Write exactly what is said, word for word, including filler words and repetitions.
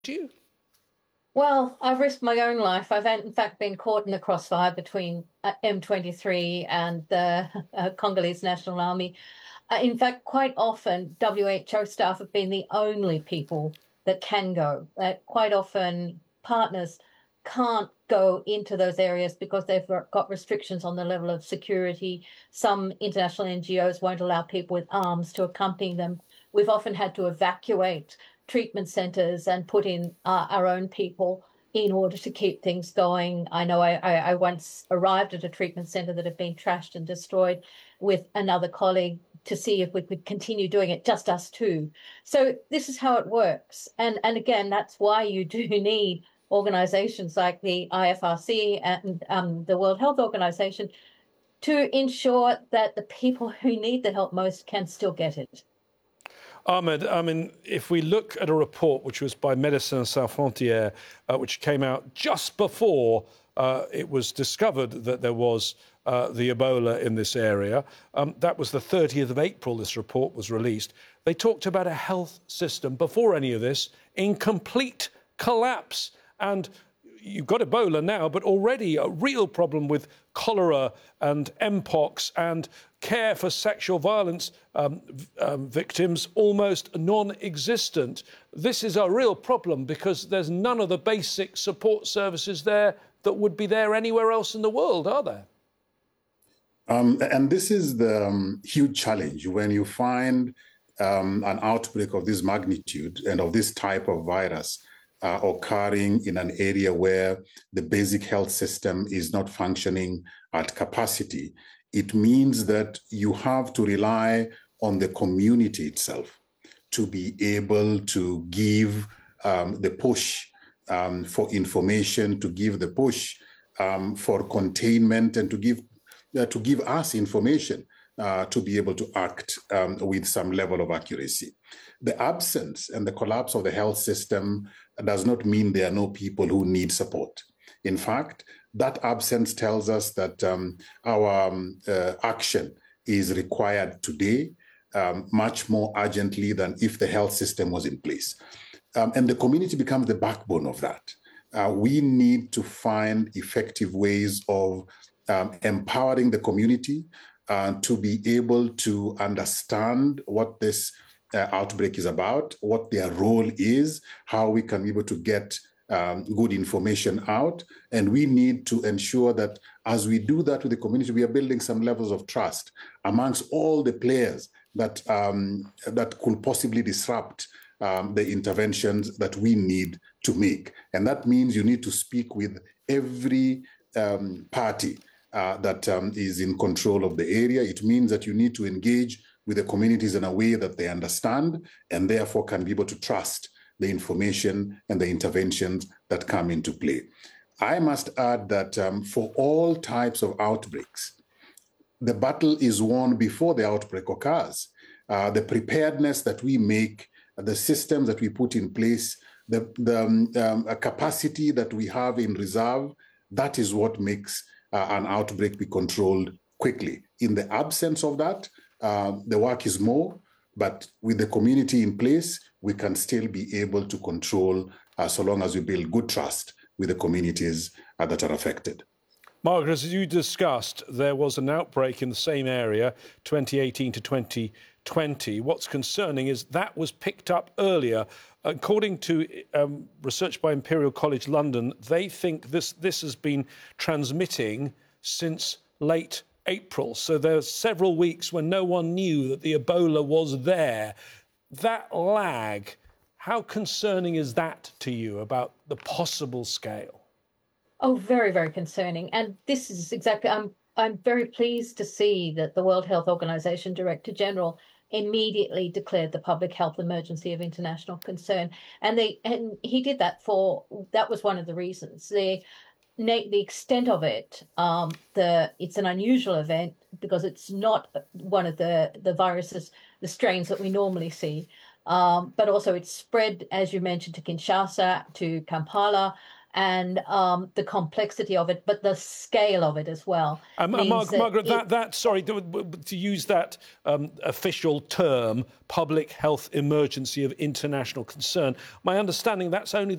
you? Well, I've risked my own life. I've in fact been caught in the crossfire between uh, M twenty-three and the uh, Congolese National Army. Uh, in fact, quite often, W H O staff have been the only people that can go. Uh, quite often, partners can't go into those areas because they've got restrictions on the level of security. Some international N G Os won't allow people with arms to accompany them. We've often had to evacuate treatment centres and put in uh, our own people in order to keep things going. I know I, I, I once arrived at a treatment centre that had been trashed and destroyed with another colleague to see if we could continue doing it, just us two. So this is how it works. And, and again, that's why you do need organisations like the I F R C and um, the World Health Organization to ensure that the people who need the help most can still get it. Ahmed, I mean, if we look at a report which was by Médecins Sans Frontières, uh, which came out just before uh, it was discovered that there was uh, the Ebola in this area, um, that was the thirtieth of April this report was released. They talked about a health system before any of this in complete collapse. And you've got Ebola now, but already a real problem with cholera and Mpox and care for sexual violence um, um, victims almost non-existent. This is a real problem because there's none of the basic support services there that would be there anywhere else in the world, are there? Um, and this is the um, huge challenge when you find um, an outbreak of this magnitude and of this type of virus Uh, occurring in an area where the basic health system is not functioning at capacity. It means that you have to rely on the community itself to be able to give um, the push um, for information, to give the push um, for containment, and to give uh, to give us information uh, to be able to act um, with some level of accuracy. The absence and the collapse of the health system does not mean there are no people who need support. In fact, that absence tells us that um, our um, uh, action is required today um, much more urgently than if the health system was in place. Um, and the community becomes the backbone of that. Uh, we need to find effective ways of um, empowering the community uh, to be able to understand what this Uh, outbreak is about, what their role is, how we can be able to get um, good information out. And we need to ensure that as we do that with the community, we are building some levels of trust amongst all the players that, um, that could possibly disrupt um, the interventions that we need to make. And that means you need to speak with every um, party uh, that um, is in control of the area. It means that you need to engage with the communities in a way that they understand and therefore can be able to trust the information and the interventions that come into play. I must add that um, for all types of outbreaks, the battle is won before the outbreak occurs. Uh, the preparedness that we make, the systems that we put in place, the, the um, um, capacity that we have in reserve, that is what makes uh, an outbreak be controlled quickly. In the absence of that, Uh, the work is more, but with the community in place, we can still be able to control uh, so long as we build good trust with the communities uh, that are affected. Margaret, as you discussed, there was an outbreak in the same area, twenty eighteen to twenty twenty. What's concerning is that was picked up earlier. According to um, research by Imperial College London, they think this, this has been transmitting since late April. So there's several weeks when no one knew that the Ebola was there. That lag, how concerning is that to you about the possible scale? Oh, very, very concerning. And this is exactly, I'm, I'm very pleased to see that the World Health Organization Director General immediately declared the public health emergency of international concern. And they, and he did that for, that was one of the reasons. The The extent of it, um, the it's an unusual event because it's not one of the, the viruses, the strains that we normally see, um, but also it's spread, as you mentioned, to Kinshasa, to Kampala, and um, the complexity of it, but the scale of it as well. Um, uh, Mar- that Margaret, it, that, that, sorry, to, to use that um, official term, public health emergency of international concern, my understanding that's only